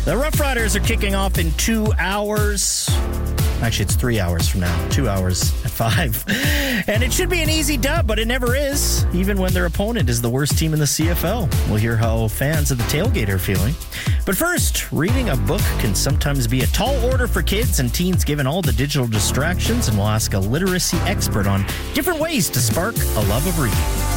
The Rough Riders are kicking off in 2 hours. Actually, it's 3 hours from now. 2 hours at 5. And it should be an easy dub, but it never is, even when their opponent is the worst team in the CFL. We'll hear how fans of the Tailgate are feeling. But first, reading a book can sometimes be a tall order for kids and teens given all the digital distractions, and we'll ask a literacy expert on different ways to spark a love of reading.